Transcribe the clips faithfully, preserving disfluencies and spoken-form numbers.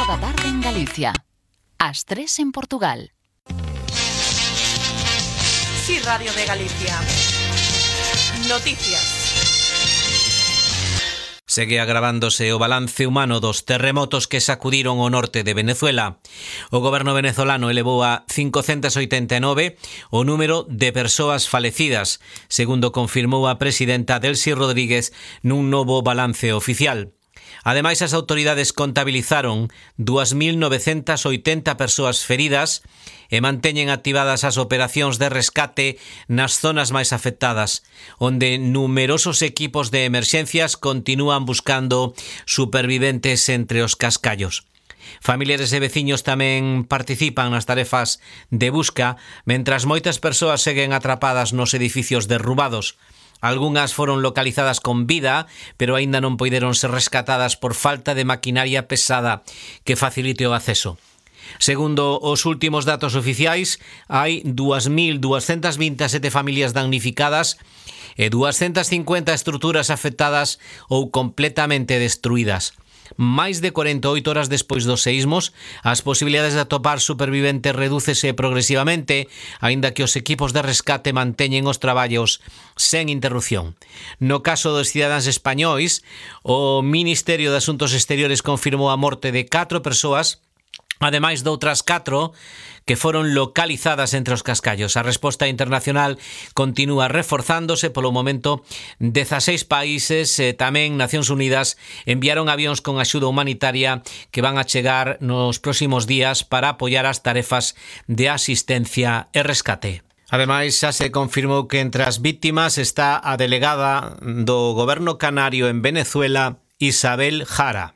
da tarde en Galicia. Ás tres en Portugal. Sí, Radio de Galicia. Noticias. Segue agravándose o balance humano dos terremotos que sacudiron o norte de Venezuela. O goberno venezolano elevou a cincocentas oitenta e nove o número de persoas falecidas, segundo confirmou a presidenta Delcy Rodríguez nun novo balance oficial. Ademais, as autoridades contabilizaron dúas mil novecentas oitenta persoas feridas e manteñen activadas as operacións de rescate nas zonas máis afectadas, onde numerosos equipos de emerxencias continúan buscando superviventes entre os cascallos. Familiares e veciños tamén participan nas tarefas de busca, mentras moitas persoas seguen atrapadas nos edificios derrubados. Algunhas foron localizadas con vida, pero aínda non poideron ser rescatadas por falta de maquinaria pesada que facilite o acceso. Segundo os últimos datos oficiais, hai dúas mil duascentas vinte e sete familias damnificadas e duascentas cincuenta estruturas afectadas ou completamente destruídas. Máis de cuarenta e oito horas despois dos seísmos, as posibilidades de atopar superviventes redúcese progresivamente, aínda que os equipos de rescate manteñen os traballos sen interrupción. No caso dos cidadáns españois, o Ministerio de Asuntos Exteriores confirmou a morte de catro persoas, ademais de outras catro que foron localizadas entre os cascallos. A resposta internacional continúa reforzándose. Polo momento, dezaseis países, e tamén Nacións Unidas, enviaron avións con axuda humanitaria que van a chegar nos próximos días para apoiar as tarefas de asistencia e rescate. Ademais, xa se confirmou que entre as vítimas está a delegada do goberno canario en Venezuela, Isabel Jara.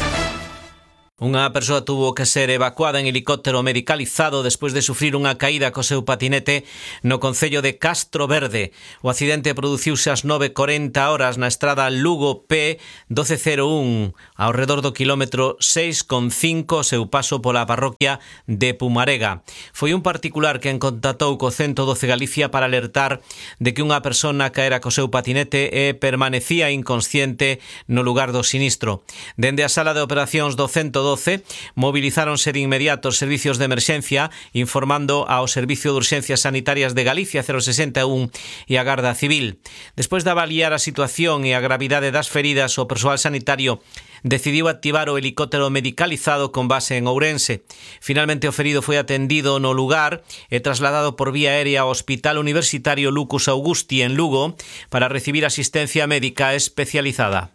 Unha persoa tuvo que ser evacuada en helicóptero medicalizado despois de sufrir unha caída co seu patinete no concello de Castro Verde. O accidente produciuse ás nove e corenta horas na estrada Lugo P doce cero un, ao redor do quilómetro seis con cinco, seu paso pola parroquia de Pumarega. Foi un particular quen contactou co ciento doce Galicia para alertar de que unha persona caera co seu patinete e permanecía inconsciente no lugar do sinistro. Dende a sala de operacións do ciento doce movilizáronse de inmediato os servicios de emerxencia, informando ao Servicio de Urxencias Sanitarias de Galicia cero sesenta e un e a Garda Civil. Despois de avaliar a situación e a gravidade das feridas, o persoal sanitario decidiu activar o helicóptero medicalizado con base en Ourense. Finalmente, o ferido foi atendido no lugar e trasladado por vía aérea ao Hospital Universitario Lucus Augusti en Lugo para recibir asistencia médica especializada.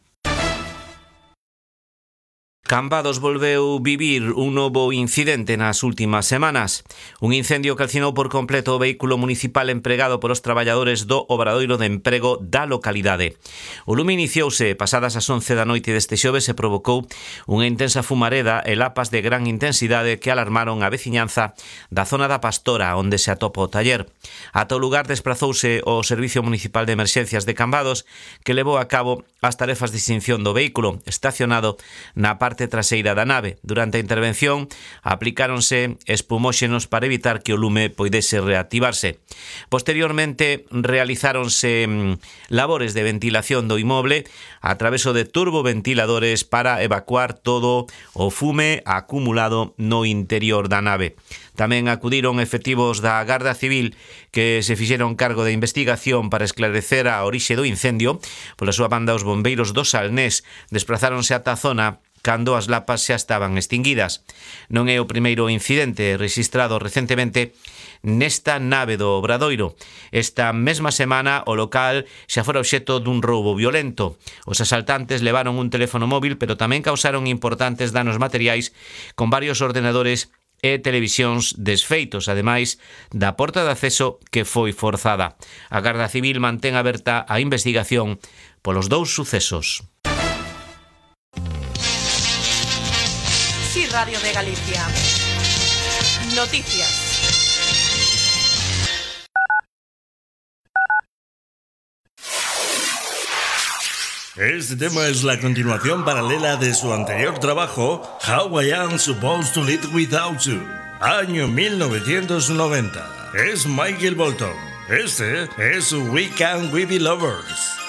Cambados volveu vivir un novo incidente nas últimas semanas. Un incendio calcinou por completo o vehículo municipal empregado por os traballadores do Obradoiro de Emprego da localidade. O lume iniciouse pasadas as once da noite deste xoves e provocou unha intensa fumareda e lapas de gran intensidade que alarmaron a veciñanza da zona da Pastora, onde se atopa o taller. Ata o lugar desprazouse o Servicio Municipal de Emerxencias de Cambados, que levou a cabo as tarefas de extinción do vehículo, estacionado na parte traseira da nave. Durante a intervención aplicáronse espumóxenos para evitar que o lume poidese reactivarse. Posteriormente realizáronse labores de ventilación do inmoble a traveso de turboventiladores para evacuar todo o fume acumulado no interior da nave. Tamén acudiron efectivos da Garda Civil que se fixeron cargo de investigación para esclarecer a orixe do incendio. Pola súa banda, os bombeiros do Salnés desprazáronse ata a zona cando as lapas xa estaban extinguidas. Non é o primeiro incidente rexistrado recentemente nesta nave do Obradoiro. Esta mesma semana o local xa fora obxecto dun roubo violento. Os asaltantes levaron un teléfono móvil, pero tamén causaron importantes danos materiais con varios ordenadores e televisións desfeitos, ademais da porta de acceso que foi forzada. A Garda Civil mantén aberta a investigación polos dous sucesos. Sí, Radio de Galicia. Noticias. Este tema es la continuación paralela de su anterior trabajo, How I Am Supposed to Live Without You, año mil novecientos noventa. Es Michael Bolton. Este es We Can We Be Lovers.